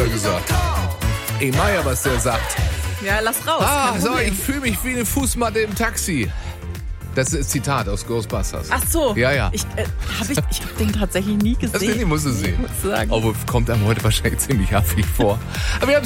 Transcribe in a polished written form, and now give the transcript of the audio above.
er gesagt. Ich mach ja, was der sagt. Ja, lass raus. So, ich fühle mich wie eine Fußmatte im Taxi. Das ist Zitat aus Ghostbusters. Ach so. Ja. Ich hab den tatsächlich nie gesehen. Das musst du sehen. muss sagen. Aber kommt einem heute wahrscheinlich ziemlich affig vor. Aber wir haben